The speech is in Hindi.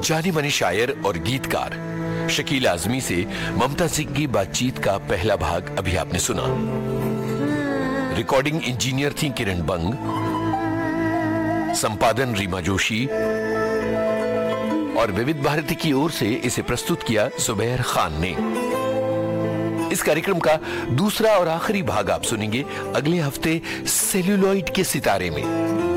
जाने माने शायर और गीतकार शकील आजमी से ममता सिंह की बातचीत का पहला भाग अभी आपने सुना। रिकॉर्डिंग इंजीनियर थी किरण बंग, संपादन रीमा जोशी और विविध भारती की ओर से इसे प्रस्तुत किया सुबैर खान ने। इस कार्यक्रम का दूसरा और आखिरी भाग आप सुनेंगे अगले हफ्ते सेल्यूलॉइड के सितारे में।